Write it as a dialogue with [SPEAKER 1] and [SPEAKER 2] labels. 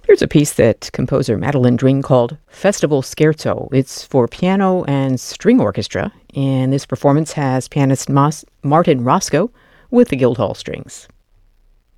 [SPEAKER 1] Here's a piece that composer Madeline Dring called Festival Scherzo. It's for piano and string orchestra, and this performance has pianist Martin Roscoe with the Guildhall Strings.